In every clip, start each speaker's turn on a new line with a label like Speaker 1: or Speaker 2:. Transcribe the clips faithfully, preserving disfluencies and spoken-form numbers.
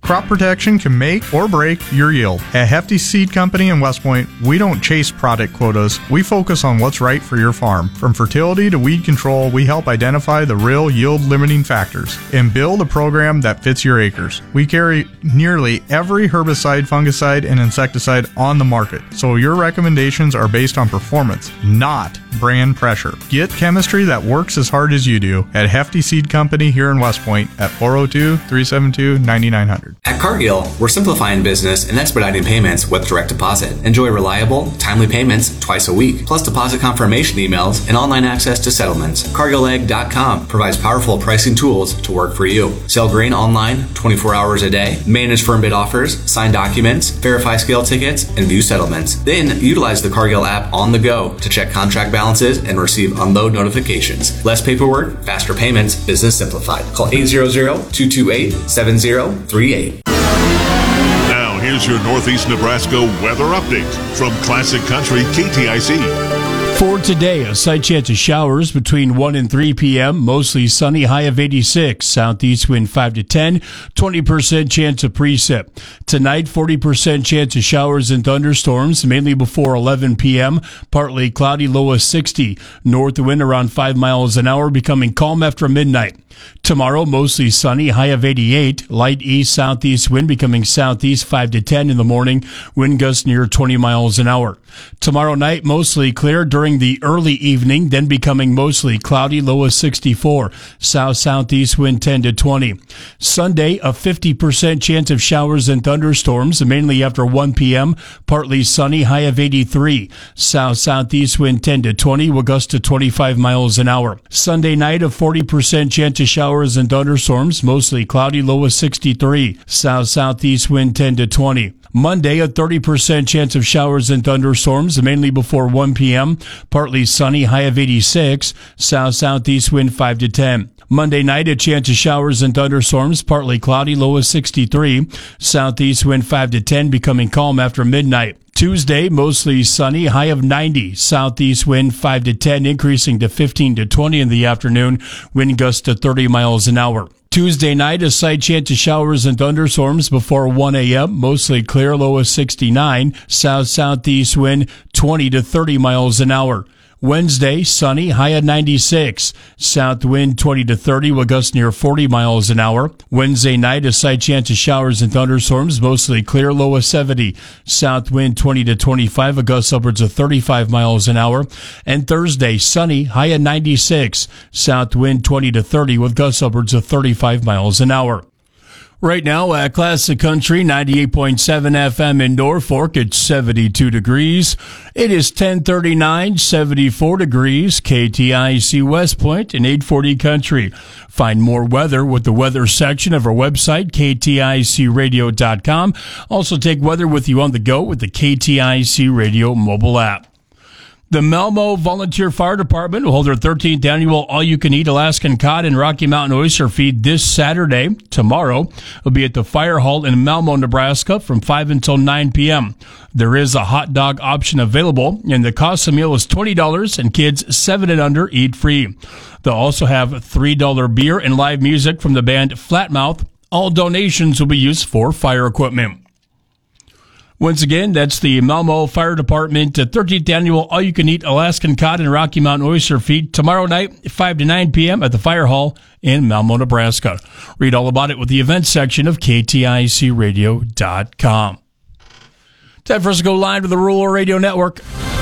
Speaker 1: Crop protection can make or break your yield. At Hefty Seed Company in West Point, we don't chase product quotas. We focus on what's right for your farm. From fertility to weed control, we help identify the real yield-limiting factors and build a program that fits your acres. We carry nearly every herbicide, fungicide, and insecticide on the market, so your recommendations are based on performance, not brand pressure. Get chemistry that works as hard as you do at Hefty Seed Company here in West Point at four oh two, three seven two, nine nine zero zero.
Speaker 2: At Cargill, we're simplifying business and expediting payments with direct deposit. Enjoy reliable, timely payments twice a week, plus deposit confirmation emails and online access to settlements. Cargill Egg dot com provides powerful pricing tools to work for you. Sell grain online twenty-four hours a day, manage firm bid offers, sign documents, verify scale tickets, and view settlements. Then utilize the Cargill app on the go to check contract balances and receive unload notifications. Less paperwork, faster payments, business simplified. Call eight hundred, two two eight, seven zero three eight.
Speaker 3: Now, here's your Northeast Nebraska weather update from Classic Country K T I C.
Speaker 4: For today, a slight chance of showers between one and three p.m., mostly sunny, high of eighty-six, southeast wind five to ten, twenty percent chance of precip. Tonight, forty percent chance of showers and thunderstorms, mainly before eleven p.m., partly cloudy, low of sixty, north wind around five miles an hour, becoming calm after midnight. Tomorrow, mostly sunny, high of eighty-eight, light east-southeast wind becoming southeast five to ten in the morning, wind gusts near twenty miles an hour. Tomorrow night, mostly clear during the early evening, then becoming mostly cloudy, low of sixty-four, south-southeast wind ten to twenty. Sunday, a fifty percent chance of showers and thunderstorms, mainly after one p.m., partly sunny, high of eighty-three, south-southeast wind ten to twenty, will gust to twenty-five miles an hour. Sunday night, a forty percent chance of showers and thunderstorms, mostly cloudy, low of sixty-three, south-southeast wind ten to twenty. Monday, a thirty percent chance of showers and thunderstorms, mainly before one p.m., partly sunny, high of eighty-six, south-southeast wind five to ten. Monday night, a chance of showers and thunderstorms, partly cloudy, low of sixty-three, southeast wind five to ten, becoming calm after midnight. Tuesday, mostly sunny, high of ninety, southeast wind five to ten, increasing to fifteen to twenty in the afternoon, wind gusts to thirty miles an hour. Tuesday night, a slight chance of showers and thunderstorms before one a.m., mostly clear, low of sixty-nine, south-southeast wind twenty to thirty miles an hour. Wednesday, sunny, high of ninety-six. South wind twenty to thirty, will gust near forty miles an hour. Wednesday night, a slight chance of showers and thunderstorms, mostly clear, low of seventy. South wind twenty to twenty-five, a gust upwards of thirty-five miles an hour. And Thursday, sunny, high of ninety-six. South wind twenty to thirty, with gusts upwards of thirty-five miles an hour. Right now at Classic Country ninety-eight point seven F M in Norfolk, it's seventy-two degrees. It is ten thirty-nine, seventy-four degrees, K T I C West Point and eight forty Country. Find more weather with the weather section of our website, K T I C radio dot com. Also take weather with you on the go with the K T I C Radio mobile app. The Malmo Volunteer Fire Department will hold their thirteenth annual all-you-can-eat Alaskan Cod and Rocky Mountain Oyster Feed this Saturday. Tomorrow will be at the Fire Hall in Malmo, Nebraska from five until nine p.m. There is a hot dog option available, and the cost of meal is twenty dollars, and kids seven and under eat free. They'll also have three dollars beer and live music from the band Flatmouth. All donations will be used for fire equipment. Once again, that's the Malmo Fire Department thirteenth Annual All-You-Can-Eat Alaskan Cod and Rocky Mountain Oyster Feed tomorrow night, five to nine p.m. at the Fire Hall in Malmo, Nebraska. Read all about it with the events section of K T I C radio dot com. Time for us to go live to the Rural Radio Network.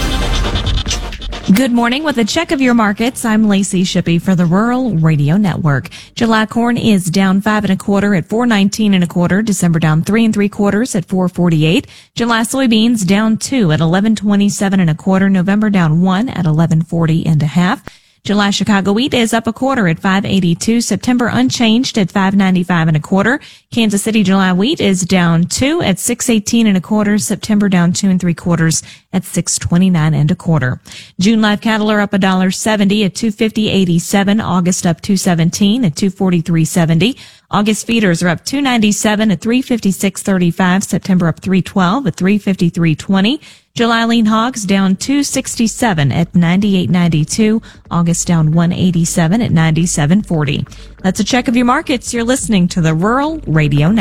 Speaker 5: Good morning. With a check of your markets, I'm Lacey Shippey for the Rural Radio Network. July corn is down five and a quarter at four nineteen and a quarter. December down three and three quarters at four forty-eight. July soybeans down two at eleven twenty-seven and a quarter. November down one at eleven forty and a half. July Chicago wheat is up a quarter at five eighty-two. September unchanged at five ninety-five and a quarter. Kansas City July wheat is down two at six eighteen and a quarter. September down two and three quarters at six twenty-nine and a quarter. June live cattle are up a dollar seventy at two fifty eighty-seven. August up two seventeen at two forty-three seventy. August feeders are up two ninety-seven at three fifty-six thirty-five. September up three twelve at three fifty-three twenty. July lean hogs down two sixty-seven at ninety-eight ninety-two. August down one eighty-seven at ninety-seven forty. That's a check of your markets. You're listening to the Rural Radio Network.